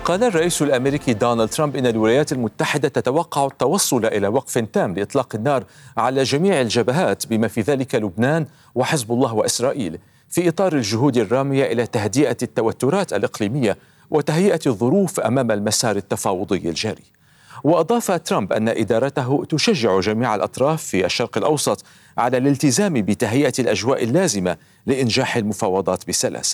قال الرئيس الأمريكي دونالد ترامب إن الولايات المتحدة تتوقع التوصل إلى وقف تام لإطلاق النار على جميع الجبهات بما في ذلك لبنان وحزب الله وإسرائيل، في إطار الجهود الرامية إلى تهدئة التوترات الإقليمية وتهيئة الظروف أمام المسار التفاوضي الجاري. وأضاف ترامب أن إدارته تشجع جميع الأطراف في الشرق الأوسط على الالتزام بتهيئة الأجواء اللازمة لإنجاح المفاوضات بسلاسة.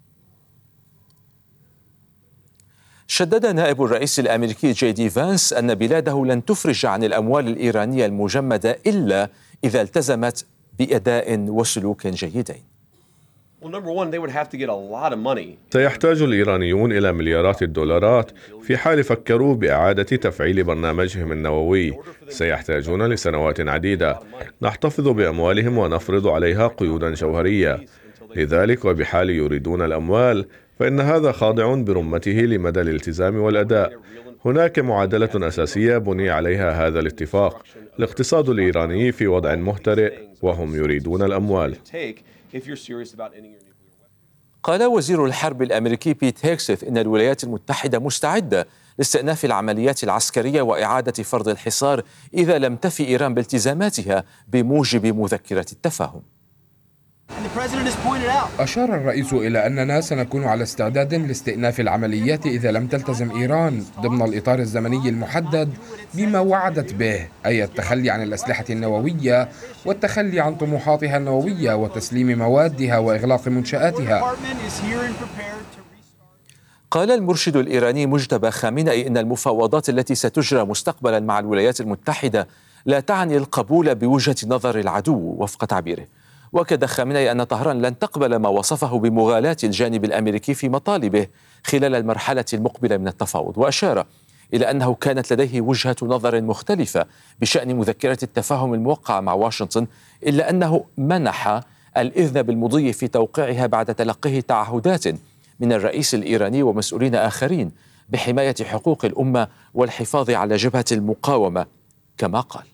شدد نائب الرئيس الأمريكي جي دي فانس أن بلاده لن تفرج عن الأموال الإيرانية المجمدة إلا إذا التزمت بأداء وسلوك جيدين. سيحتاج الإيرانيون إلى مليارات الدولارات في حال فكروا بإعادة تفعيل برنامجهم النووي. سيحتاجون لسنوات عديدة. نحتفظ بأموالهم ونفرض عليها قيودا جوهرية. لذلك وبحال يريدون الأموال فإن هذا خاضع برمته لمدى الالتزام والأداء. هناك معادلة أساسية بني عليها هذا الاتفاق. الاقتصاد الإيراني في وضع مهترئ وهم يريدون الأموال. قال وزير الحرب الأمريكي بيت هيكسث إن الولايات المتحدة مستعدة لاستئناف العمليات العسكرية وإعادة فرض الحصار إذا لم تفي إيران بالتزاماتها بموجب مذكرة التفاهم. أشار الرئيس إلى أننا سنكون على استعداد لاستئناف العمليات إذا لم تلتزم إيران ضمن الإطار الزمني المحدد بما وعدت به، أي التخلي عن الأسلحة النووية والتخلي عن طموحاتها النووية وتسليم موادها وإغلاق منشآتها. قال المرشد الإيراني مجتبى خامنئي إن المفاوضات التي ستجرى مستقبلا مع الولايات المتحدة لا تعني القبول بوجهة نظر العدو وفق تعبيره. وأكد خامنئي أن طهران لن تقبل ما وصفه بمغالاة الجانب الأمريكي في مطالبه خلال المرحلة المقبلة من التفاوض، وأشار إلى أنه كانت لديه وجهة نظر مختلفة بشأن مذكرة التفاهم الموقعة مع واشنطن، إلا أنه منح الإذن بالمضي في توقيعها بعد تلقيه تعهدات من الرئيس الإيراني ومسؤولين آخرين بحماية حقوق الأمة والحفاظ على جبهة المقاومة كما قال.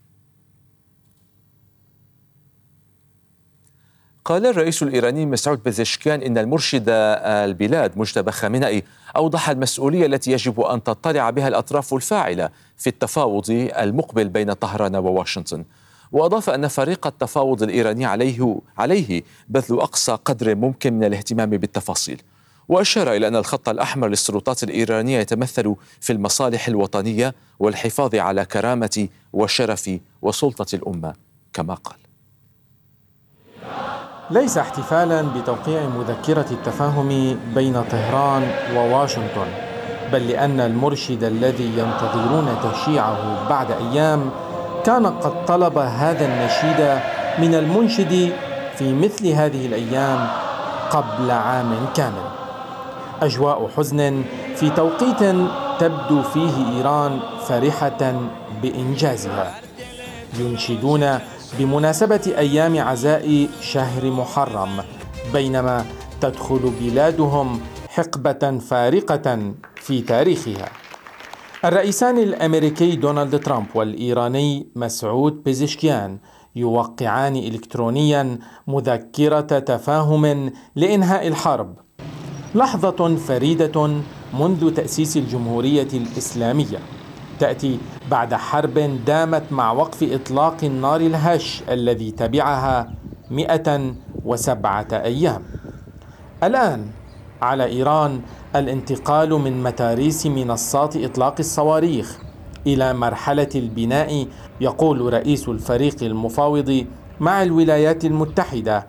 قال الرئيس الإيراني مسعود بزشكيان إن المرشد البلاد مجتبى خامنئي أوضح المسؤولية التي يجب أن تطلع بها الأطراف الفاعلة في التفاوض المقبل بين طهران وواشنطن. وأضاف أن فريق التفاوض الإيراني عليه بذل أقصى قدر ممكن من الاهتمام بالتفاصيل. وأشار إلى أن الخط الأحمر للسلطات الإيرانية يتمثل في المصالح الوطنية والحفاظ على كرامة وشرف وسلطة الأمة كما قال. ليس احتفالا بتوقيع مذكرة التفاهم بين طهران وواشنطن، بل لأن المرشد الذي ينتظرون تشييعه بعد أيام كان قد طلب هذا النشيد من المنشد في مثل هذه الأيام قبل عام كامل. أجواء حزن في توقيت تبدو فيه إيران فرحة بإنجازها. ينشدون بمناسبة أيام عزاء شهر محرم، بينما تدخل بلادهم حقبة فارقة في تاريخها. الرئيسان الأمريكي دونالد ترامب والإيراني مسعود بزشكيان يوقعان إلكترونيا مذكرة تفاهم لإنهاء الحرب، لحظة فريدة منذ تأسيس الجمهورية الإسلامية، تأتي بعد حرب دامت مع وقف إطلاق النار الهش الذي تبعها 107 أيام. الآن على إيران الانتقال من متاريس منصات إطلاق الصواريخ إلى مرحلة البناء، يقول رئيس الفريق المفاوض مع الولايات المتحدة.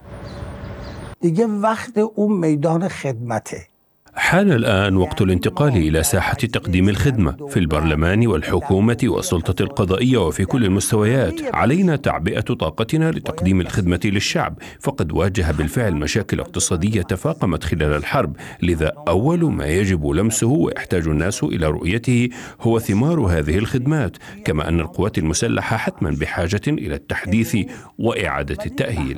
حان الآن وقت الانتقال إلى ساحة تقديم الخدمة في البرلمان والحكومة والسلطة القضائية وفي كل المستويات. علينا تعبئة طاقتنا لتقديم الخدمة للشعب، فقد واجه بالفعل مشاكل اقتصادية تفاقمت خلال الحرب، لذا أول ما يجب لمسه ويحتاج الناس إلى رؤيته هو ثمار هذه الخدمات، كما أن القوات المسلحة حتما بحاجة إلى التحديث وإعادة التأهيل.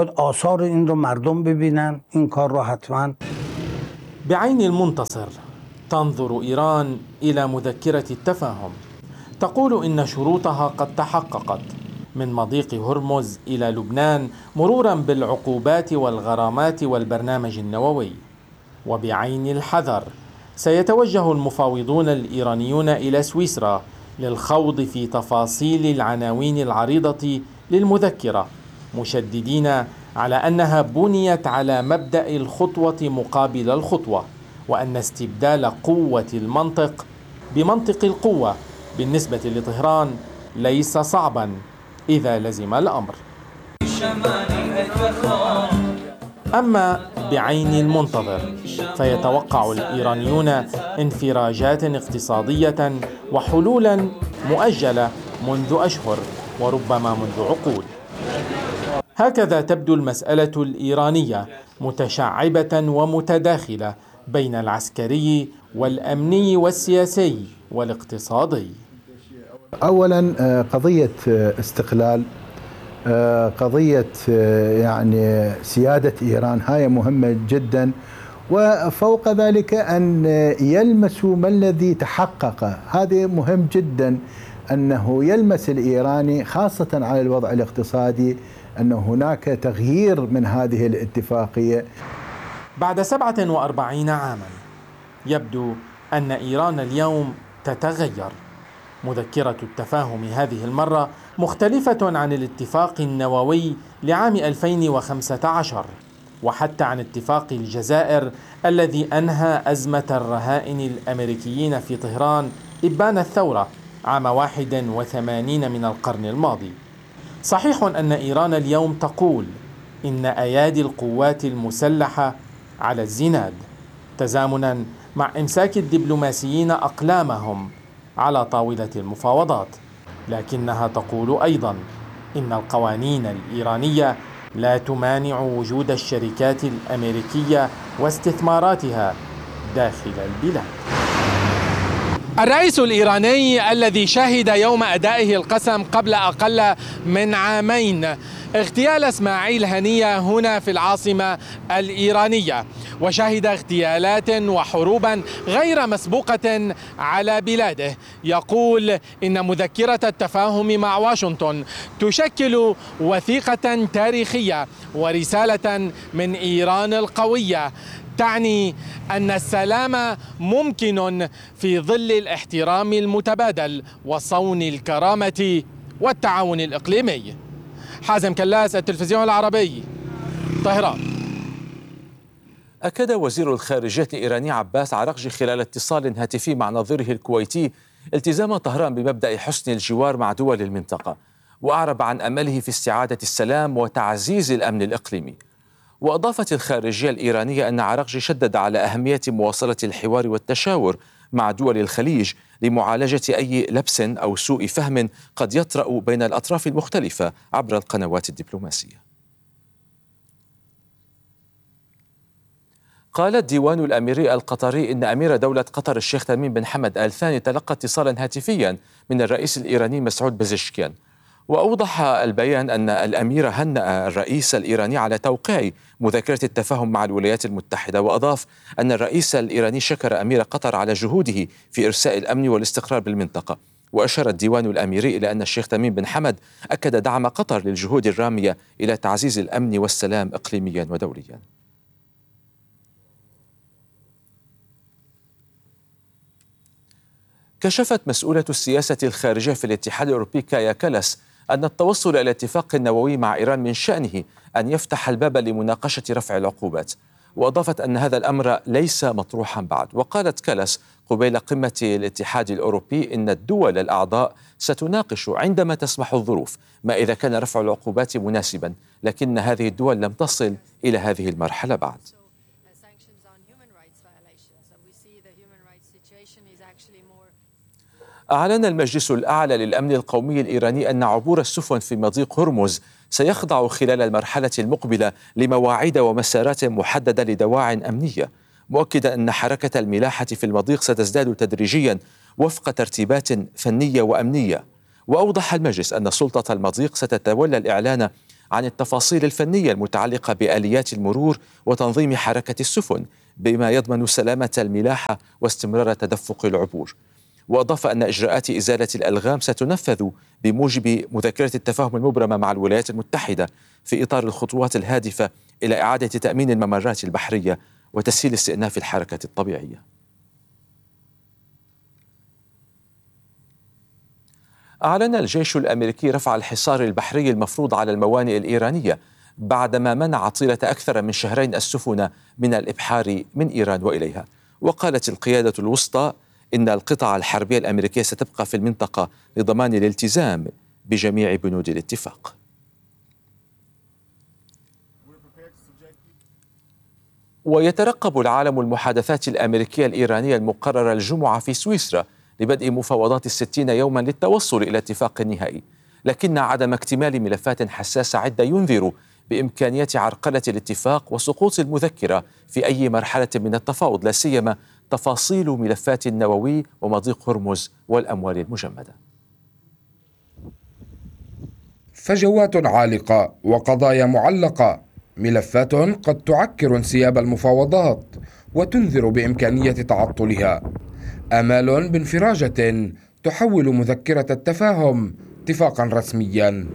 بعين المنتصر تنظر إيران إلى مذكرة التفاهم، تقول إن شروطها قد تحققت، من مضيق هرمز إلى لبنان مرورا بالعقوبات والغرامات والبرنامج النووي. وبعين الحذر سيتوجه المفاوضون الإيرانيون إلى سويسرا للخوض في تفاصيل العناوين العريضة للمذكرة، مشددين على أنها بنيت على مبدأ الخطوة مقابل الخطوة، وأن استبدال قوة المنطق بمنطق القوة بالنسبة لطهران ليس صعبا إذا لزم الأمر. أما بعين المنتظر فيتوقع الإيرانيون انفراجات اقتصادية وحلولا مؤجلة منذ أشهر وربما منذ عقود. هكذا تبدو المسألة الإيرانية متشعبة ومتداخلة بين العسكري والأمني والسياسي والاقتصادي. أولا قضية استقلال، قضية يعني سيادة إيران، هاي مهمة جدا، وفوق ذلك أن يلمسوا ما الذي تحقق، هذا مهم جدا، أنه يلمس الإيراني خاصة على الوضع الاقتصادي أن هناك تغيير من هذه الاتفاقية. بعد 47 عاما يبدو أن إيران اليوم تتغير. مذكرة التفاهم هذه المرة مختلفة عن الاتفاق النووي لعام 2015 وحتى عن اتفاق الجزائر الذي أنهى أزمة الرهائن الأمريكيين في طهران إبان الثورة عام 81 من القرن الماضي. صحيح أن إيران اليوم تقول إن أيادي القوات المسلحة على الزناد، تزامنا مع إمساك الدبلوماسيين أقلامهم على طاولة المفاوضات، لكنها تقول أيضا إن القوانين الإيرانية لا تمانع وجود الشركات الأمريكية واستثماراتها داخل البلاد. الرئيس الإيراني الذي شهد يوم أدائه القسم قبل أقل من عامين اغتيال إسماعيل هنية هنا في العاصمة الإيرانية، وشهد اغتيالات وحروبا غير مسبوقة على بلاده، يقول إن مذكرة التفاهم مع واشنطن تشكل وثيقة تاريخية ورسالة من إيران القوية تعني أن السلام ممكن في ظل الاحترام المتبادل وصون الكرامة والتعاون الإقليمي. حازم كلاس، التلفزيون العربي، طهران. أكد وزير الخارجية الإيراني عباس عراقجي خلال اتصال هاتفي مع نظيره الكويتي التزام طهران بمبدأ حسن الجوار مع دول المنطقة، وأعرب عن أمله في استعادة السلام وتعزيز الأمن الإقليمي. وأضافت الخارجية الإيرانية أن عراقجي شدد على أهمية مواصلة الحوار والتشاور مع دول الخليج لمعالجة أي لبس أو سوء فهم قد يطرأ بين الأطراف المختلفة عبر القنوات الدبلوماسية. قال الديوان الأميري القطري إن أمير دولة قطر الشيخ تميم بن حمد آل ثاني تلقى اتصالا هاتفيا من الرئيس الإيراني مسعود بزشكيان، وأوضح البيان أن الأمير هنأ الرئيس الإيراني على توقيع مذكرة التفاهم مع الولايات المتحدة، وأضاف أن الرئيس الإيراني شكر أمير قطر على جهوده في إرساء الأمن والاستقرار بالمنطقة. وأشار الديوان الأميري إلى أن الشيخ تميم بن حمد أكد دعم قطر للجهود الرامية إلى تعزيز الأمن والسلام إقليميا ودوليا. كشفت مسؤولة السياسة الخارجية في الاتحاد الأوروبي كايا كالاس أن التوصل إلى اتفاق نووي مع إيران من شأنه أن يفتح الباب لمناقشة رفع العقوبات، وأضافت أن هذا الأمر ليس مطروحا بعد. وقالت كالاس قبيل قمة الاتحاد الأوروبي إن الدول الأعضاء ستناقش عندما تسمح الظروف ما إذا كان رفع العقوبات مناسبا، لكن هذه الدول لم تصل إلى هذه المرحلة بعد. أعلن المجلس الأعلى للأمن القومي الإيراني أن عبور السفن في مضيق هرمز سيخضع خلال المرحلة المقبلة لمواعيد ومسارات محددة لدواعٍ أمنية، مؤكدا أن حركة الملاحة في المضيق ستزداد تدريجيا وفق ترتيبات فنية وأمنية. وأوضح المجلس أن سلطة المضيق ستتولى الإعلان عن التفاصيل الفنية المتعلقة بآليات المرور وتنظيم حركة السفن بما يضمن سلامة الملاحة واستمرار تدفق العبور. وأضاف أن إجراءات إزالة الألغام ستنفذ بموجب مذكرة التفاهم المبرمة مع الولايات المتحدة في إطار الخطوات الهادفة إلى إعادة تأمين الممرات البحرية وتسهيل استئناف الحركة الطبيعية. أعلن الجيش الأمريكي رفع الحصار البحري المفروض على الموانئ الإيرانية بعدما منع طيلة أكثر من شهرين السفن من الإبحار من إيران وإليها. وقالت القيادة الوسطى إن القطع الحربية الأمريكية ستبقى في المنطقة لضمان الالتزام بجميع بنود الاتفاق. ويترقب العالم المحادثات الأمريكية الإيرانية المقررة الجمعة في سويسرا لبدء مفاوضات 60 يوما للتوصل إلى اتفاق نهائي، لكن عدم اكتمال ملفات حساسة عدة ينذر بإمكانية عرقلة الاتفاق وسقوط المذكرة في أي مرحلة من التفاوض، لا سيما تفاصيل ملفات النووي ومضيق هرمز والأموال المجمدة. فجوات عالقة وقضايا معلقة، ملفات قد تعكر انسياب المفاوضات وتنذر بإمكانية تعطلها، آمال بانفراجة تحول مذكرة التفاهم اتفاقا رسميا.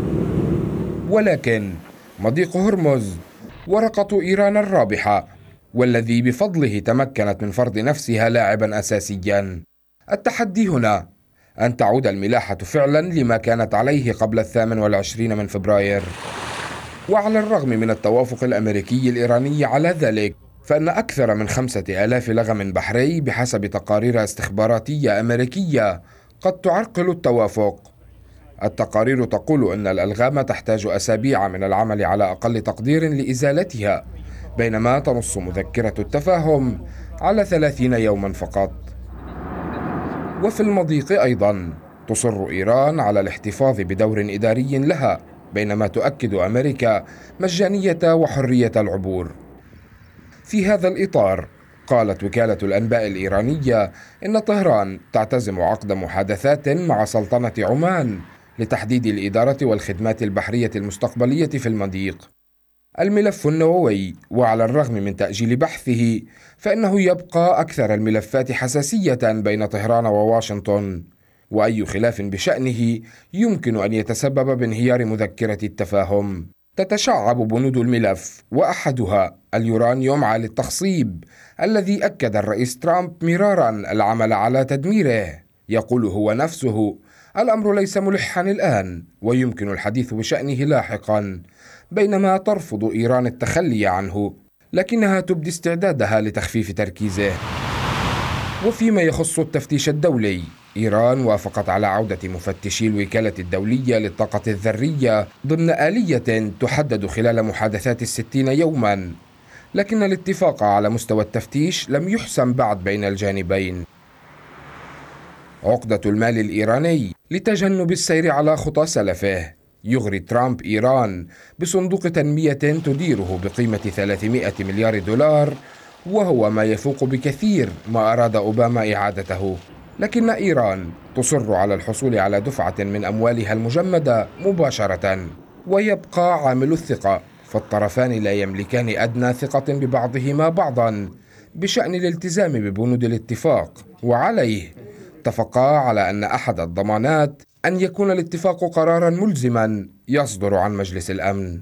ولكن مضيق هرمز ورقة إيران الرابحة، والذي بفضله تمكنت من فرض نفسها لاعبا أساسيا. التحدي هنا أن تعود الملاحة فعلا لما كانت عليه قبل 28 من فبراير. وعلى الرغم من التوافق الأمريكي الإيراني على ذلك، فإن أكثر من 5000 لغم بحري بحسب تقارير استخباراتية أمريكية قد تعرقل التوافق. التقارير تقول أن الألغام تحتاج أسابيع من العمل على أقل تقدير لإزالتها، بينما تنص مذكرة التفاهم على 30 يوما فقط. وفي المضيق أيضا تصر إيران على الاحتفاظ بدور إداري لها، بينما تؤكد أمريكا مجانية وحرية العبور. في هذا الإطار قالت وكالة الأنباء الإيرانية إن طهران تعتزم عقد محادثات مع سلطنة عمان لتحديد الإدارة والخدمات البحرية المستقبلية في المضيق. الملف النووي، وعلى الرغم من تأجيل بحثه فإنه يبقى أكثر الملفات حساسية بين طهران وواشنطن، وأي خلاف بشأنه يمكن أن يتسبب بانهيار مذكرة التفاهم. تتشعب بنود الملف، وأحدها اليورانيوم عالي التخصيب الذي أكد الرئيس ترامب مرارا العمل على تدميره. يقول هو نفسه: الأمر ليس ملحا الآن ويمكن الحديث بشأنه لاحقا، بينما ترفض إيران التخلي عنه، لكنها تبدي استعدادها لتخفيف تركيزه. وفيما يخص التفتيش الدولي، إيران وافقت على عودة مفتشي الوكالة الدولية للطاقة الذرية ضمن آلية تحدد خلال محادثات 60 يوما، لكن الاتفاق على مستوى التفتيش لم يحسم بعد بين الجانبين. عقدة المال الإيراني لتجنب السير على خطى سلفه، يغري ترامب إيران بصندوق تنمية تديره بقيمة 300 مليار دولار، وهو ما يفوق بكثير ما أراد أوباما إعادته. لكن إيران تصر على الحصول على دفعة من أموالها المجمدة مباشرة، ويبقى عامل الثقة، فالطرفان لا يملكان أدنى ثقة ببعضهما بعضا بشأن الالتزام ببنود الاتفاق، وعليه اتفقا على أن أحد الضمانات أن يكون الاتفاق قرارا ملزما يصدر عن مجلس الأمن.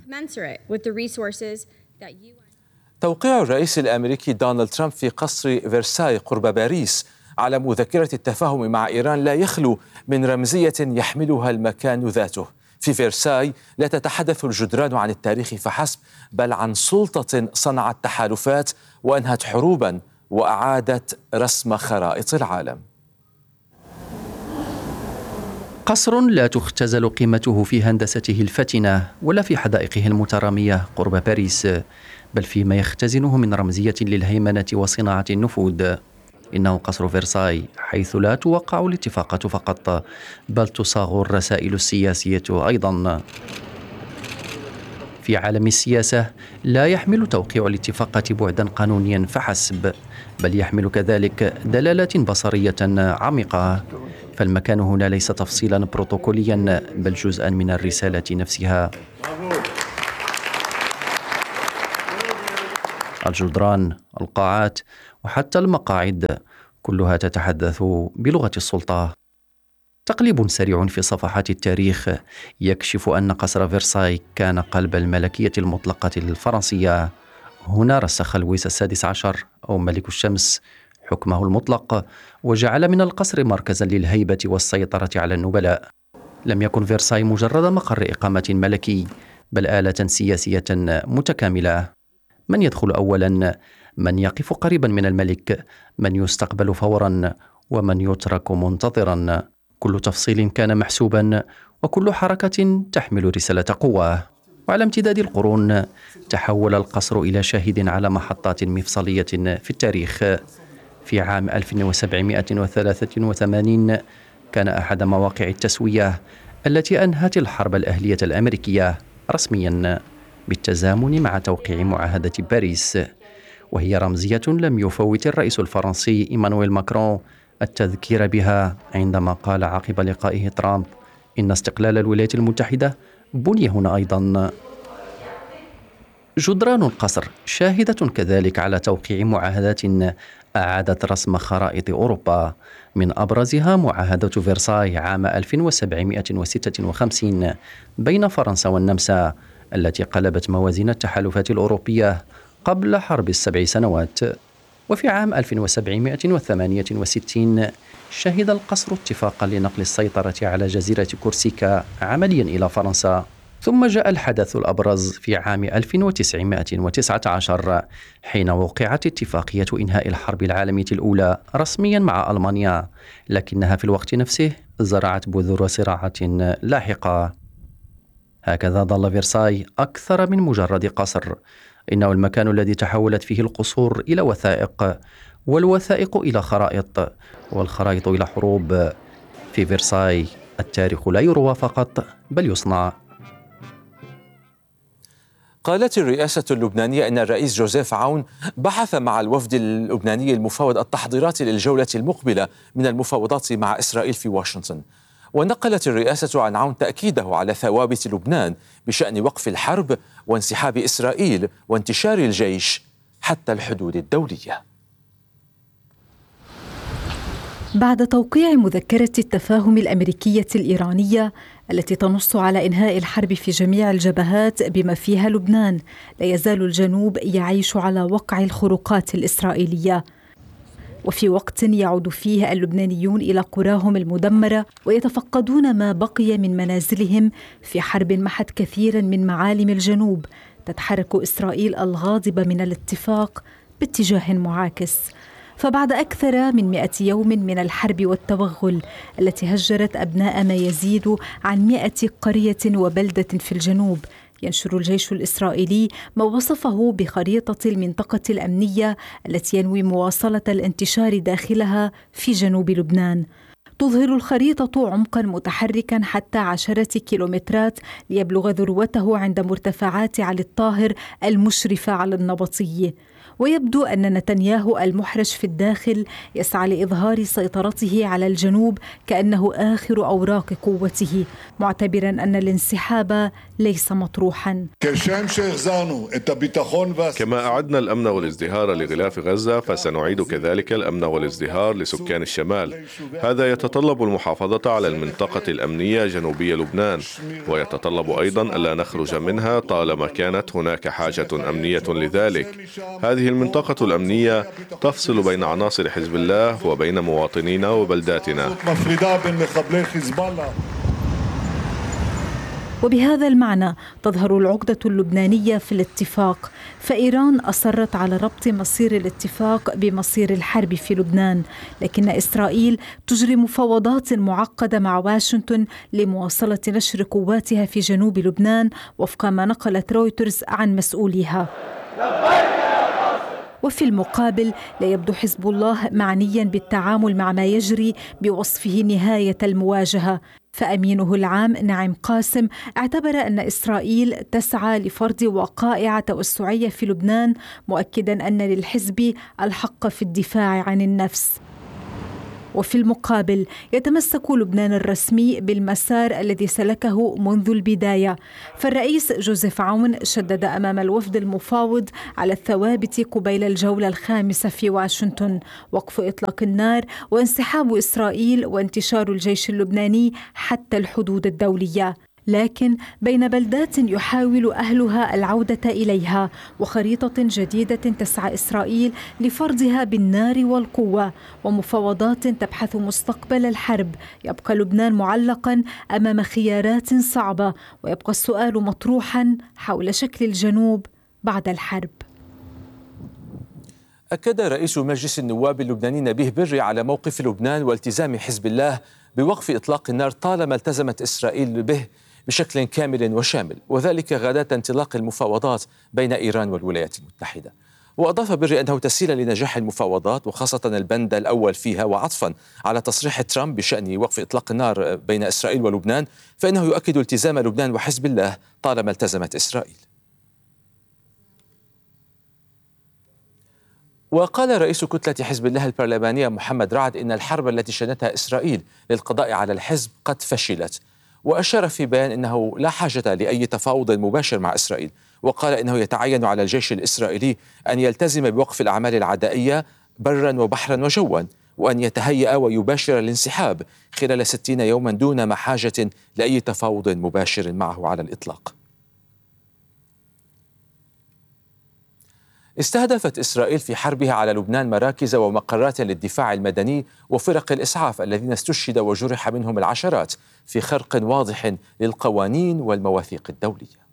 توقيع الرئيس الأمريكي دونالد ترامب في قصر فرساي قرب باريس على مذكرة التفاهم مع إيران لا يخلو من رمزية يحملها المكان ذاته. في فرساي لا تتحدث الجدران عن التاريخ فحسب، بل عن سلطة صنعت تحالفات وأنهت حروبا وأعادت رسم خرائط العالم. قصر لا تختزل قيمته في هندسته الفتنة ولا في حدائقه المترامية قرب باريس، بل فيما يختزنه من رمزية للهيمنة وصناعة النفوذ. إنه قصر فرساي، حيث لا توقع الاتفاقات فقط، بل تصاغ الرسائل السياسية أيضا. في عالم السياسة لا يحمل توقيع الاتفاقات بعدا قانونيا فحسب، بل يحمل كذلك دلالات بصرية عميقة، فالمكان هنا ليس تفصيلا بروتوكوليا بل جزءا من الرسالة نفسها. الجدران، القاعات وحتى المقاعد كلها تتحدث بلغة السلطة. تقليب سريع في صفحات التاريخ يكشف أن قصر فرساي كان قلب الملكية المطلقة الفرنسية. هنا رسخ لويس السادس عشر أو ملك الشمس حكمه المطلق وجعل من القصر مركزا للهيبة والسيطرة على النبلاء. لم يكن فرساي مجرد مقر إقامة ملكي، بل آلة سياسية متكاملة. من يدخل أولا، من يقف قريبا من الملك، من يستقبل فورا، ومن يترك منتظرا. كل تفصيل كان محسوبا، وكل حركة تحمل رسالة قوة. وعلى امتداد القرون تحول القصر إلى شاهد على محطات مفصلية في التاريخ. في عام 1783 كان أحد مواقع التسوية التي أنهت الحرب الأهلية الأمريكية رسميا بالتزامن مع توقيع معاهدة باريس، وهي رمزية لم يفوت الرئيس الفرنسي إيمانويل ماكرون التذكير بها عندما قال عقب لقائه ترامب إن استقلال الولايات المتحدة بني هنا أيضا. جدران القصر شاهدة كذلك على توقيع معاهدات أعادت رسم خرائط أوروبا، من أبرزها معاهدة فرساي عام 1756 بين فرنسا والنمسا، التي قلبت موازين التحالفات الأوروبية قبل حرب ال7 سنوات. وفي عام 1768 شهد القصر اتفاقا لنقل السيطرة على جزيرة كورسيكا عمليا إلى فرنسا. ثم جاء الحدث الأبرز في عام 1919 حين وقعت اتفاقية إنهاء الحرب العالمية الأولى رسميا مع ألمانيا، لكنها في الوقت نفسه زرعت بذور صراعات لاحقة. هكذا ظل فرساي أكثر من مجرد قصر، إنه المكان الذي تحولت فيه القصور إلى وثائق، والوثائق إلى خرائط، والخرائط إلى حروب. في فرساي التاريخ لا يروى فقط بل يصنع. قالت الرئاسة اللبنانية أن الرئيس جوزيف عون بحث مع الوفد اللبناني المفوض التحضيرات للجولة المقبلة من المفاوضات مع إسرائيل في واشنطن. ونقلت الرئاسة عن عون تأكيده على ثوابت لبنان بشأن وقف الحرب وانسحاب إسرائيل وانتشار الجيش حتى الحدود الدولية. بعد توقيع مذكرة التفاهم الأمريكية الإيرانية التي تنص على إنهاء الحرب في جميع الجبهات بما فيها لبنان، لا يزال الجنوب يعيش على وقع الخروقات الإسرائيلية. وفي وقت يعود فيه اللبنانيون إلى قراهم المدمرة ويتفقدون ما بقي من منازلهم في حرب محت كثيرا من معالم الجنوب، تتحرك إسرائيل الغاضبة من الاتفاق باتجاه معاكس. فبعد أكثر من 100 يوم من الحرب والتوغل التي هجرت أبناء ما يزيد عن 100 قرية وبلدة في الجنوب، ينشر الجيش الإسرائيلي ما وصفه بخريطة المنطقة الأمنية التي ينوي مواصلة الانتشار داخلها في جنوب لبنان. تظهر الخريطة عمقا متحركا حتى 10 كيلومترات ليبلغ ذروته عند مرتفعات علي الطاهر المشرفة على النبطية. ويبدو أن نتنياهو المحرج في الداخل يسعى لإظهار سيطرته على الجنوب كأنه آخر أوراق قوته، معتبرا أن الانسحاب ليس مطروحا. كما أعدنا الأمن والازدهار لغلاف غزة، فسنعيد كذلك الأمن والازدهار لسكان الشمال. هذا يتطلب المحافظة على المنطقة الأمنية جنوبي لبنان، ويتطلب أيضا ألا نخرج منها طالما كانت هناك حاجة أمنية لذلك. هذه المنطقة الأمنية تفصل بين عناصر حزب الله وبين مواطنينا وبلداتنا. وبهذا المعنى تظهر العقدة اللبنانية في الاتفاق، فإيران أصرت على ربط مصير الاتفاق بمصير الحرب في لبنان، لكن إسرائيل تجري مفاوضات معقدة مع واشنطن لمواصلة نشر قواتها في جنوب لبنان وفق ما نقلت رويترز عن مسؤوليها. وفي المقابل لا يبدو حزب الله معنيا بالتعامل مع ما يجري بوصفه نهاية المواجهة، فأمينه العام نعيم قاسم اعتبر أن إسرائيل تسعى لفرض وقائع توسعية في لبنان، مؤكدا أن للحزب الحق في الدفاع عن النفس. وفي المقابل يتمسك لبنان الرسمي بالمسار الذي سلكه منذ البداية، فالرئيس جوزيف عون شدد أمام الوفد المفاوض على الثوابت قبيل الجولة الخامسة في واشنطن: وقف إطلاق النار وانسحاب إسرائيل وانتشار الجيش اللبناني حتى الحدود الدولية. لكن بين بلدات يحاول أهلها العودة إليها وخريطة جديدة تسعى إسرائيل لفرضها بالنار والقوة ومفاوضات تبحث مستقبل الحرب، يبقى لبنان معلقا أمام خيارات صعبة، ويبقى السؤال مطروحا حول شكل الجنوب بعد الحرب. أكد رئيس مجلس النواب اللبناني نبيه بري على موقف لبنان والتزام حزب الله بوقف إطلاق النار طالما التزمت إسرائيل به بشكل كامل وشامل، وذلك غداة انطلاق المفاوضات بين إيران والولايات المتحدة. وأضاف بري أنه تسهيلا لنجاح المفاوضات وخاصة البند الأول فيها وعطفا على تصريح ترامب بشأن وقف إطلاق النار بين إسرائيل ولبنان، فإنه يؤكد التزام لبنان وحزب الله طالما التزمت إسرائيل. وقال رئيس كتلة حزب الله البرلمانية محمد رعد إن الحرب التي شنتها إسرائيل للقضاء على الحزب قد فشلت، وأشار في بيان إنه لا حاجة لأي تفاوض مباشر مع إسرائيل، وقال إنه يتعين على الجيش الإسرائيلي أن يلتزم بوقف الأعمال العدائية برا وبحرا وجوا، وأن يتهيأ ويباشر الانسحاب خلال 60 يوما دون ما حاجة لأي تفاوض مباشر معه على الإطلاق. استهدفت إسرائيل في حربها على لبنان مراكز ومقرات للدفاع المدني وفرق الإسعاف الذين استشهد وجرح منهم العشرات في خرق واضح للقوانين والمواثيق الدولية.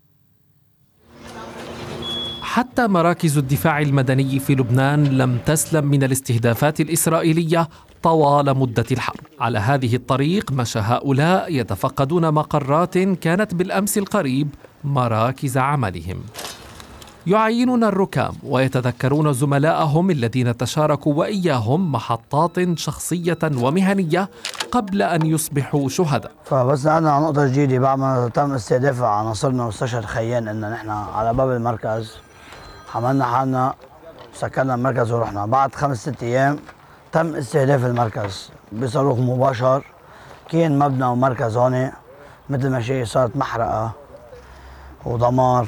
حتى مراكز الدفاع المدني في لبنان لم تسلم من الاستهدافات الإسرائيلية طوال مدة الحرب. على هذه الطريق مشى هؤلاء يتفقدون مقرات كانت بالأمس القريب مراكز عملهم، يعينون الركام ويتذكرون زملائهم الذين تشاركوا وإياهم محطات شخصية ومهنية قبل أن يصبحوا شهداء. فبس نقلنا على نقطة جديدة بعد ما تم استهداف عناصرنا واستشهد خيان، إن نحن على باب المركز حملنا حالنا سكرنا المركز ورحنا. بعد 5-6 أيام تم استهداف المركز بصاروخ مباشر. كان مبنى ومركز هون مثل ما شيء صارت محرقة ودمار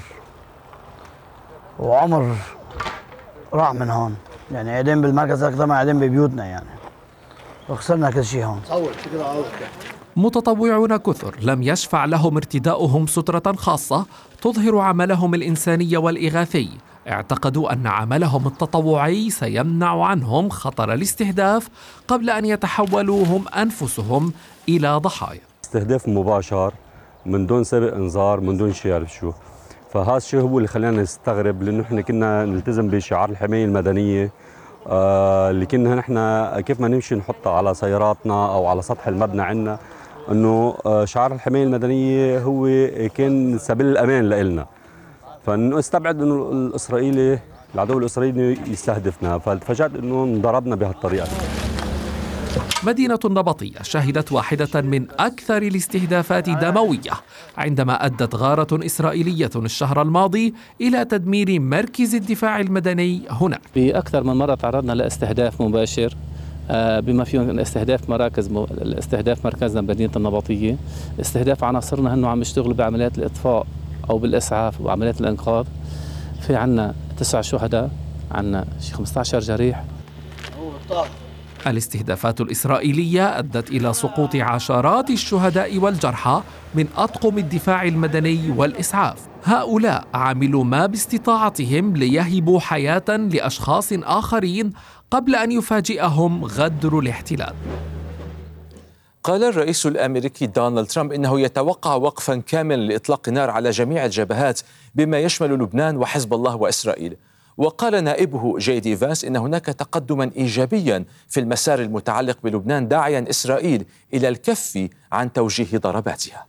وعمر راح من هون، يعني قاعدين بالمركز أكثر ما قاعدين ببيوتنا يعني، وخسرنا كل شيء هون. متطوعون كثر لم يشفع لهم ارتداؤهم سترة خاصة تظهر عملهم الإنساني والإغاثي. اعتقدوا أن عملهم التطوعي سيمنع عنهم خطر الاستهداف قبل أن يتحولوا هم أنفسهم إلى ضحايا. استهداف مباشر من دون سابق إنذار، من دون شيء يعرف شو. فهذا الشيء هو اللي خلانا نستغرب، لأنه احنا كنا نلتزم بشعار الحماية المدنية اللي كنا نحن كيف ما نمشي نحطها على سياراتنا أو على سطح المبنى عندنا، إنه شعار الحماية المدنية هو كان سبيل الأمان لإلنا. فنستبعد إنه الإسرائيلي العدو الإسرائيلي يستهدفنا، فتفاجأت إنه انضربنا بهالطريقة. مدينة النبطية شهدت واحدة من أكثر الاستهدافات دموية عندما أدت غارة إسرائيلية الشهر الماضي إلى تدمير مركز الدفاع المدني هناك. بأكثر من مرة تعرضنا لاستهداف مباشر بما فيهم استهداف مركزنا بمدينة النبطية، استهداف عناصرنا هنو عم يشتغلوا بعمليات الإطفاء أو بالإسعاف وعمليات الإنقاذ. في عنا 9 شهداء، عنا 15 جريح. الاستهدافات الإسرائيلية أدت إلى سقوط عشرات الشهداء والجرحى من أطقم الدفاع المدني والإسعاف. هؤلاء عملوا ما باستطاعتهم ليهبوا حياة لأشخاص آخرين قبل أن يفاجئهم غدر الاحتلال. قال الرئيس الأمريكي دونالد ترامب إنه يتوقع وقفا كاملا لإطلاق النار على جميع الجبهات بما يشمل لبنان وحزب الله وإسرائيل. وقال نائبه جي دي فانس إن هناك تقدما إيجابيا في المسار المتعلق بلبنان، داعيا إسرائيل إلى الكف عن توجيه ضرباتها.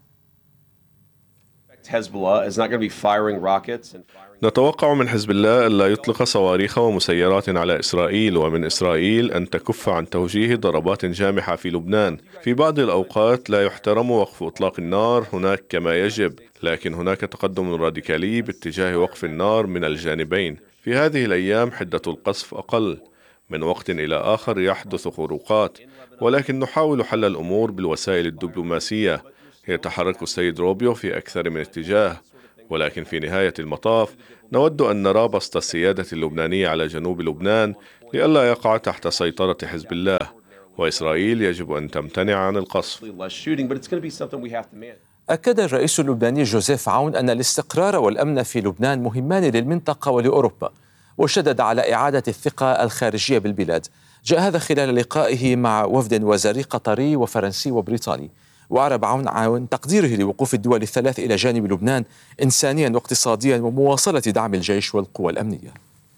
نتوقع من حزب الله ألا يطلق صواريخ ومسيرات على إسرائيل، ومن إسرائيل أن تكف عن توجيه ضربات جامحة في لبنان. في بعض الأوقات لا يحترم وقف إطلاق النار هناك كما يجب، لكن هناك تقدم راديكالي باتجاه وقف النار من الجانبين. في هذه الأيام حدة القصف أقل، من وقت إلى آخر يحدث خروقات، ولكن نحاول حل الأمور بالوسائل الدبلوماسية. يتحرك السيد روبيو في أكثر من اتجاه، ولكن في نهاية المطاف نود أن نرى بسط السيادة اللبنانية على جنوب لبنان لئلا يقع تحت سيطرة حزب الله، وإسرائيل يجب أن تمتنع عن القصف. أكد الرئيس اللبناني جوزيف عون أن الاستقرار والأمن في لبنان مهمان للمنطقة ولأوروبا، وشدد على إعادة الثقة الخارجية بالبلاد. جاء هذا خلال لقائه مع وفد وزاري قطري وفرنسي وبريطاني. وأعرب عون تقديره لوقوف الدول الثلاث إلى جانب لبنان إنسانيا واقتصاديا ومواصلة دعم الجيش والقوى الأمنية.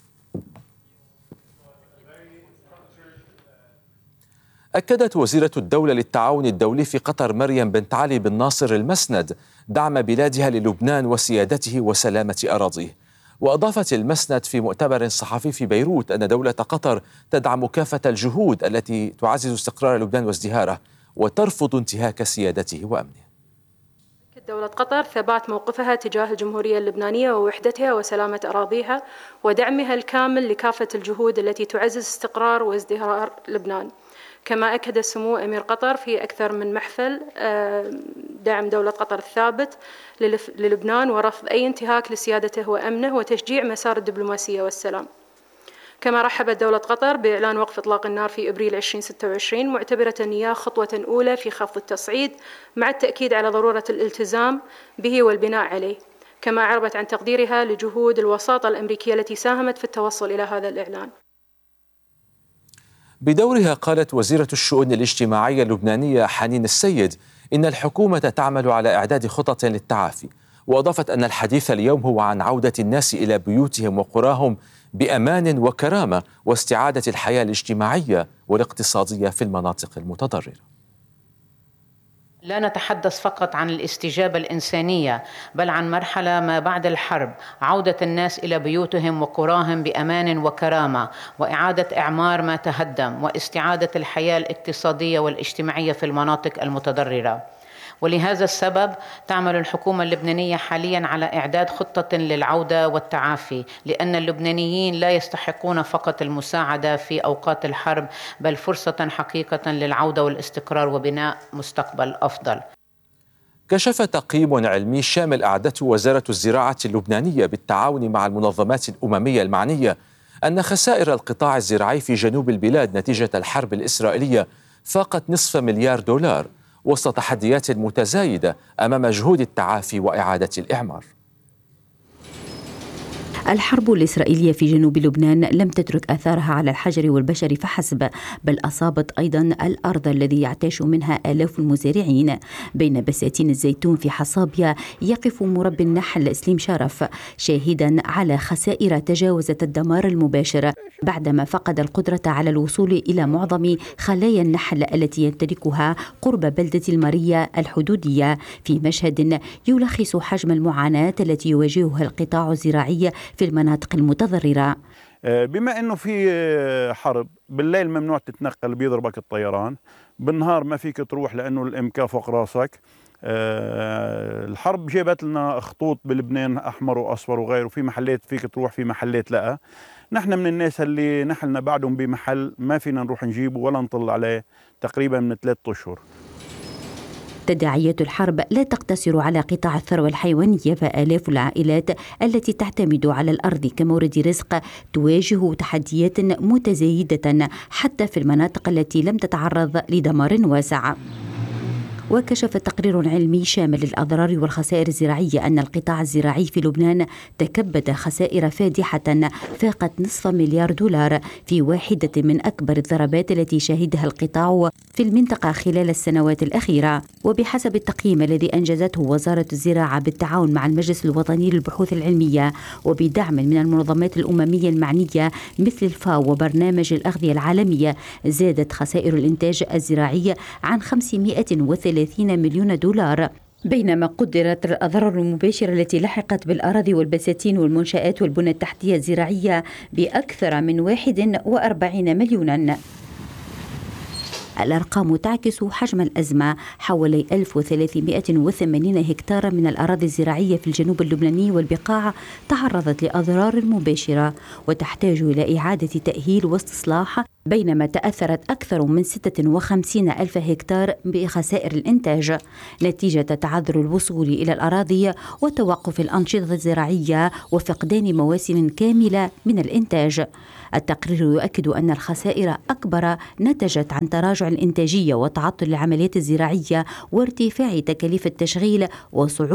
أكدت وزيرة الدولة للتعاون الدولي في قطر مريم بنت علي بن ناصر المسند دعم بلادها للبنان وسيادته وسلامة أراضيه. وأضافت المسند في مؤتمر صحفي في بيروت أن دولة قطر تدعم كافة الجهود التي تعزز استقرار لبنان وازدهاره وترفض انتهاك سيادته وأمنه. دولة قطر ثبات موقفها تجاه الجمهورية اللبنانية ووحدتها وسلامة أراضيها ودعمها الكامل لكافة الجهود التي تعزز استقرار وازدهار لبنان. كما أكد سمو أمير قطر في أكثر من محفل دعم دولة قطر الثابت للبنان ورفض أي انتهاك لسيادته وأمنه وتشجيع مسار الدبلوماسية والسلام. كما رحبت دولة قطر بإعلان وقف إطلاق النار في أبريل 2026 معتبرة إياه خطوة أولى في خفض التصعيد مع التأكيد على ضرورة الالتزام به والبناء عليه. كما أعربت عن تقديرها لجهود الوساطة الأمريكية التي ساهمت في التوصل إلى هذا الإعلان. بدورها قالت وزيرة الشؤون الاجتماعية اللبنانية حنين السيد إن الحكومة تعمل على إعداد خطط للتعافي. وأضافت أن الحديث اليوم هو عن عودة الناس إلى بيوتهم وقراهم بأمان وكرامة واستعادة الحياة الاجتماعية والاقتصادية في المناطق المتضررة. لا نتحدث فقط عن الاستجابة الإنسانية بل عن مرحلة ما بعد الحرب، عودة الناس إلى بيوتهم وقراهم بأمان وكرامة وإعادة إعمار ما تهدم واستعادة الحياة الاقتصادية والاجتماعية في المناطق المتضررة. ولهذا السبب تعمل الحكومة اللبنانية حاليا على إعداد خطة للعودة والتعافي، لأن اللبنانيين لا يستحقون فقط المساعدة في أوقات الحرب بل فرصة حقيقة للعودة والاستقرار وبناء مستقبل أفضل. كشف تقييم علمي شامل أعدته وزارة الزراعة اللبنانية بالتعاون مع المنظمات الأممية المعنية أن خسائر القطاع الزراعي في جنوب البلاد نتيجة الحرب الإسرائيلية فاقت $500 مليار وسط تحديات متزايدة أمام جهود التعافي وإعادة الإعمار. الحرب الإسرائيلية في جنوب لبنان لم تترك آثارها على الحجر والبشر فحسب، بل أصابت أيضا الأرض الذي يعتاش منها آلاف المزارعين. بين بساتين الزيتون في حصابيا يقف مربي النحل سليم شرف شاهدا على خسائر تجاوزت الدمار المباشر بعدما فقد القدرة على الوصول إلى معظم خلايا النحل التي يمتلكها قرب بلدة المارية الحدودية، في مشهد يلخص حجم المعاناة التي يواجهها القطاع الزراعي في المناطق المتضررة. بما أنه في حرب، بالليل ممنوع تتنقل بيضربك الطيران، بالنهار ما فيك تروح لأنه الإمكان فوق راسك. الحرب جابت لنا خطوط بلبنان أحمر وأصفر وغيره، في محلات فيك تروح، في محلات لا. نحن من الناس اللي نحلنا بعدهم بمحل ما فينا نروح نجيبه ولا نطل عليه تقريبا من 3 أشهر. تداعيات الحرب لا تقتصر على قطاع الثروة الحيوانية، فآلاف العائلات التي تعتمد على الأرض كمورد رزق تواجه تحديات متزايدة حتى في المناطق التي لم تتعرض لدمار واسع. وكشف تقرير علمي شامل الأضرار والخسائر الزراعية أن القطاع الزراعي في لبنان تكبد خسائر فادحة فاقت $500 مليار في واحدة من أكبر الضربات التي شهدها القطاع في المنطقة خلال السنوات الأخيرة. وبحسب التقييم الذي أنجزته وزارة الزراعة بالتعاون مع المجلس الوطني للبحوث العلمية وبدعم من المنظمات الأممية المعنية مثل الفاو وبرنامج الأغذية العالمية، زادت خسائر الإنتاج الزراعي عن $530 مليون، بينما قدرت الأضرار المباشرة التي لحقت بالأراضي والبساتين والمنشآت والبنى التحتية الزراعية بأكثر من 41 مليونا. الأرقام تعكس حجم الأزمة. حوالي 1380 هكتار من الأراضي الزراعية في الجنوب اللبناني والبقاع تعرضت لأضرار مباشرة وتحتاج إلى إعادة تأهيل واستصلاح بينما تأثرت أكثر من 56 ألف هكتار بخسائر الإنتاج نتيجة تعذر الوصول إلى الأراضي وتوقف الأنشطة الزراعية وفقدان مواسم كاملة من الإنتاج. التقرير يؤكد أن الخسائر أكبر نتجت عن تراجع الإنتاجية وتعطل العمليات الزراعية وارتفاع تكاليف التشغيل وصعوبة